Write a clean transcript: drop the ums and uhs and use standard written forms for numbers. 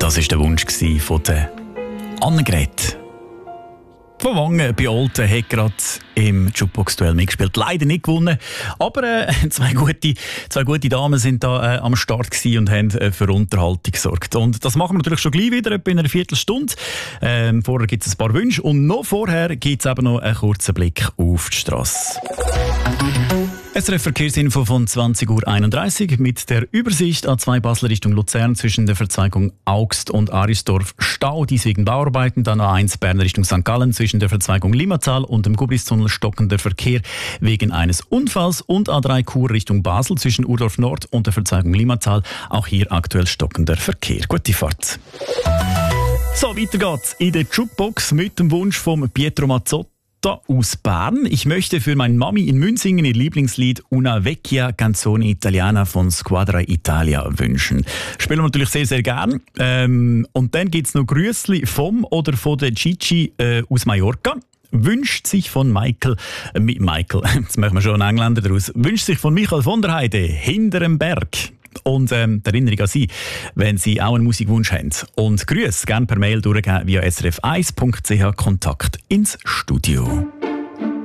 Das war der Wunsch von der Annegret. Von Wangen bei Olten hat gerade im Jukebox-Duell mitgespielt. Leider nicht gewonnen, aber zwei gute Damen sind da am Start gewesen und haben für Unterhaltung gesorgt. Und das machen wir natürlich schon gleich wieder, etwa in einer Viertelstunde. Vorher gibt es ein paar Wünsche und noch vorher gibt es eben noch einen kurzen Blick auf die Strasse. SRF Verkehrsinfo von 20.31 Uhr mit der Übersicht A2 Basel Richtung Luzern zwischen der Verzweigung Augst und Arisdorf Stau, dies wegen Bauarbeiten. Dann A1 Bern Richtung St. Gallen zwischen der Verzweigung Limmatal und dem Gublistunnel stockender Verkehr wegen eines Unfalls. Und A3 Chur Richtung Basel zwischen Urdorf Nord und der Verzweigung Limmatal. Auch hier aktuell stockender Verkehr. Gute Fahrt. So, weiter geht's in der Jukebox mit dem Wunsch von Pietro Mazzotti aus Bern. Ich möchte für meine Mami in Münsingen ihr Lieblingslied Una vecchia canzone italiana von Squadra Italia wünschen. Spielen wir natürlich sehr, sehr gern. Und dann gibt es noch Grüßli vom oder von der Gigi aus Mallorca. Wünscht sich von Michael, jetzt machen wir schon einen Engländer daraus, wünscht sich von Michael von der Heide hinterm Berg. Und die Erinnerung an Sie, wenn Sie auch einen Musikwunsch haben. Und Grüße gerne per Mail durchgeben via srf1.ch Kontakt ins Studio.